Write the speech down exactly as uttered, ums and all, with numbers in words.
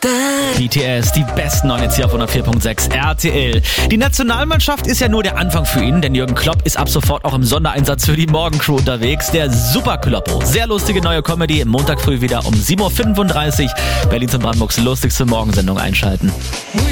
B T S, die besten neun jetzt hier auf hundertvier Komma sechs R T L. Die Nationalmannschaft ist ja nur der Anfang für ihn, denn Jürgen Klopp ist ab sofort auch im Sondereinsatz für die Morgencrew unterwegs. Der Super Kloppo. Sehr lustige neue Comedy. Montag früh wieder um sieben Uhr fünfunddreißig. Berlins und Brandenburgs lustigste Morgensendung einschalten.